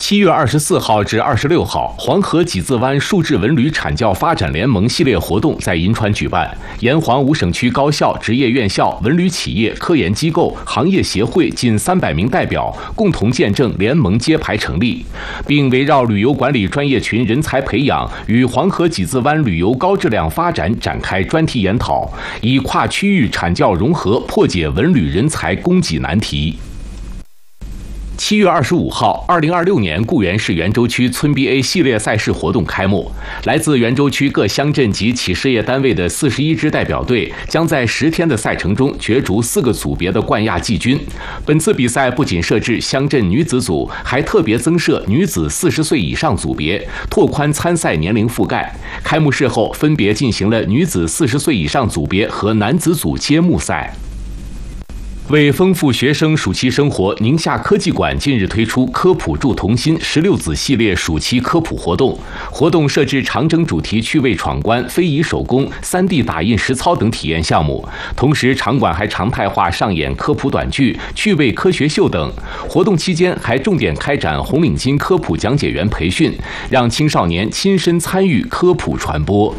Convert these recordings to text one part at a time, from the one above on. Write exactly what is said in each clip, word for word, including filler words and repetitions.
七月二十四号至二十六号，黄河几字湾数字文旅产教发展联盟系列活动在银川举办。沿黄五省区高校、职业院校、文旅企业、科研机构、行业协会近三百名代表共同见证联盟揭牌成立，并围绕旅游管理专业群人才培养与黄河几字湾旅游高质量发展展开专题研讨，以跨区域产教融合破解文旅人才供给难题。七月二十五号，二零二六年固原市袁州区村 B A 系列赛事活动开幕。来自袁州区各乡镇及企事业单位的四十一支代表队，将在十天的赛程中角逐四个组别的冠亚季军。本次比赛不仅设置乡镇女子组，还特别增设女子四十岁以上组别，拓宽参赛年龄覆盖。开幕式后，分别进行了女子四十岁以上组别和男子组揭幕赛。为丰富学生暑期生活，宁夏科技馆近日推出科普助童心十六子系列暑期科普活动。活动设置长征主题趣味闯关、非遗手工、三 D 打印实操等体验项目，同时场馆还常态化上演科普短剧、趣味科学秀等。活动期间还重点开展红领巾科普讲解员培训，让青少年亲身参与科普传播。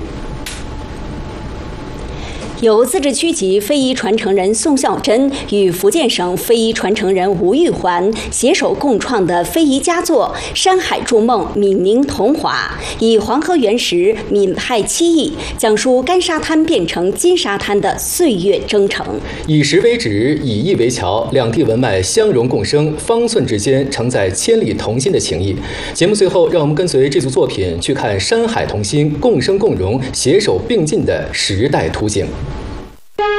由自治区级非遗传承人宋孝珍与福建省非遗传承人吴玉环携手共创的非遗佳作《山海筑梦·闽宁童话》，以黄河原石闽派七艺，讲述干沙滩变成金沙滩的岁月征程。 以石为纸，以艺为桥，两地文脉相融共生，方寸之间承载千里同心的情谊。节目最后，让我们跟随这组作品去看山海同心共生共荣、携手并进的时代图景。